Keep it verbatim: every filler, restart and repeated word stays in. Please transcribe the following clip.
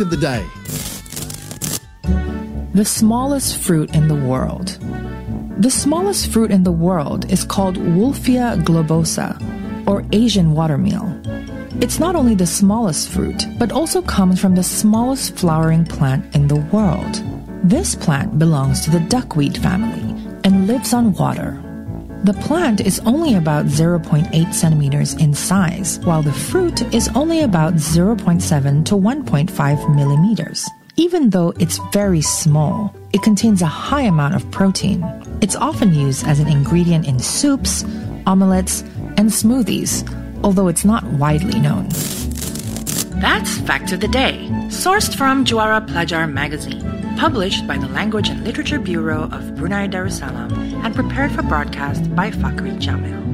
Fact of the Day. The smallest fruit in the world. The smallest fruit in the world is called Wolffia globosa, or Asian watermeal. It's not only the smallest fruit, but also comes from the smallest flowering plant in the world. This plant belongs to the duckweed family and lives on water. The plant is only about zero point eight centimeters in size, while the fruit is only about zero point seven to one point five millimeters. Even though it's very small, it contains a high amount of protein. It's often used as an ingredient in soups, omelets, and smoothies, although it's not widely known. That's Fact of the Day, sourced from Jawara Pelajar magazine, published by the Language and Literature Bureau of Brunei Darussalam and prepared for broadcast by Fakhri Jamil.